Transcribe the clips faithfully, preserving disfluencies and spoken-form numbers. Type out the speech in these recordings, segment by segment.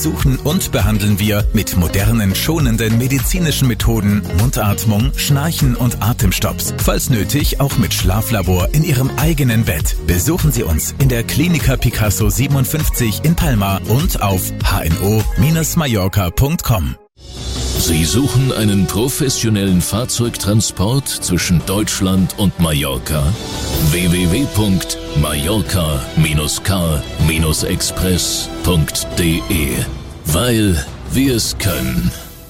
untersuchen und behandeln wir mit modernen, schonenden medizinischen Methoden Mundatmung, Schnarchen und Atemstopps. Falls nötig, auch mit Schlaflabor in Ihrem eigenen Bett. Besuchen Sie uns in der Klinika Picasso siebenundfünfzig in Palma und auf h n o Bindestrich mallorca punkt com. Sie suchen einen professionellen Fahrzeugtransport zwischen Deutschland und Mallorca? w w w punkt mallorca Bindestrich k express punkt d e. Weil wir es können.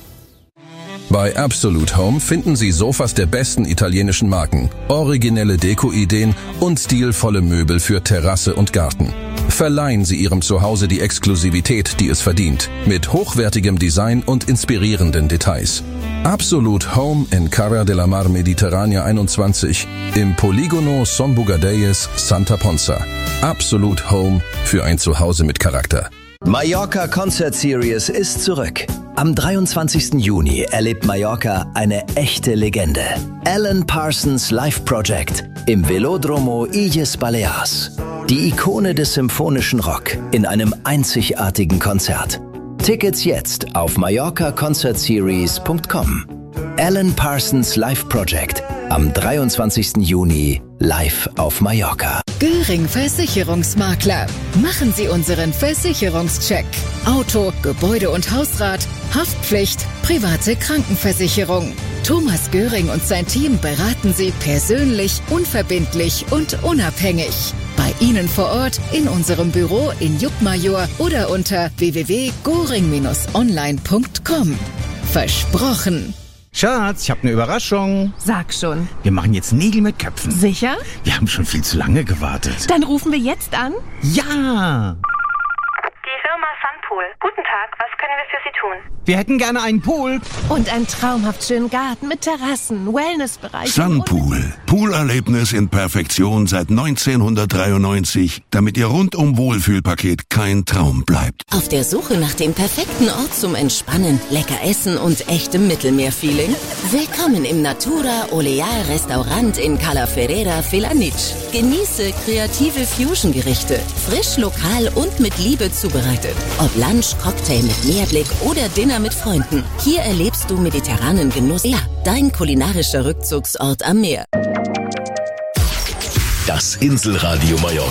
Bei Absolute Home finden Sie Sofas der besten italienischen Marken, originelle Deko-Ideen und stilvolle Möbel für Terrasse und Garten. Verleihen Sie Ihrem Zuhause die Exklusivität, die es verdient, mit hochwertigem Design und inspirierenden Details. Absolute Home in Cara de la Mar Mediterranea einundzwanzig im Poligono Son Bugadeyes, Santa Ponza. Absolute Home für ein Zuhause mit Charakter. Mallorca Concert Series ist zurück. Am dreiundzwanzigsten Juni erlebt Mallorca eine echte Legende. Alan Parsons Live Project im Velódromo Illes Balears. Die Ikone des symphonischen Rock in einem einzigartigen Konzert. Tickets jetzt auf mallorca concert series punkt com. Alan Parsons Live Project am dreiundzwanzigsten Juni live auf Mallorca. Göring Versicherungsmakler. Machen Sie unseren Versicherungscheck. Auto, Gebäude- und Hausrat, Haftpflicht, private Krankenversicherung. Thomas Göring und sein Team beraten Sie persönlich, unverbindlich und unabhängig. Bei Ihnen vor Ort, in unserem Büro in Juckmajor oder unter w w w punkt goring Bindestrich online punkt com. Versprochen! Schatz, ich habe eine Überraschung. Sag schon. Wir machen jetzt Nägel mit Köpfen. Sicher? Wir haben schon viel zu lange gewartet. Dann rufen wir jetzt an. Ja! Die Firma Sunpool. Guten Tag, was können wir für Sie tun? Wir hätten gerne einen Pool. Und einen traumhaft schönen Garten mit Terrassen, Wellnessbereich. Sunpool. Poolerlebnis in Perfektion seit neunzehnhundertdreiundneunzig, damit Ihr rundum Wohlfühlpaket kein Traum bleibt. Auf der Suche nach dem perfekten Ort zum Entspannen, lecker essen und echtem Mittelmeerfeeling? Willkommen im Natura Oleal Restaurant in Cala Ferrera Felanitx. Genieße kreative Fusion-Gerichte, frisch, lokal und mit Liebe zubereitet. Ob Lunch, Cocktail mit Meerblick oder Dinner mit Freunden. Hier erlebst du mediterranen Genuss. Ja, dein kulinarischer Rückzugsort am Meer. Das Inselradio Mallorca.